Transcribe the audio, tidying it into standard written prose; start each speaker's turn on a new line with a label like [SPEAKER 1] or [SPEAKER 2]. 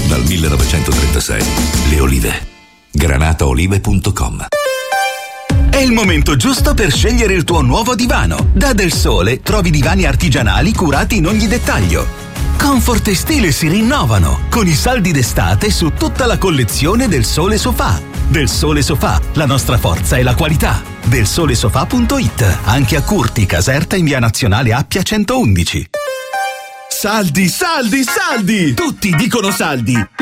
[SPEAKER 1] Dal 1936. Le Olive. granataolive.com.
[SPEAKER 2] È il momento giusto per scegliere il tuo nuovo divano. Da Del Sole trovi divani artigianali curati in ogni dettaglio. Comfort e stile si rinnovano con i saldi d'estate su tutta la collezione Del Sole Sofà. Del Sole Sofà, la nostra forza è la qualità. Delsolesofà.it, anche a Curti, Caserta in via Nazionale Appia 111.
[SPEAKER 3] Saldi, saldi, saldi! Tutti dicono saldi!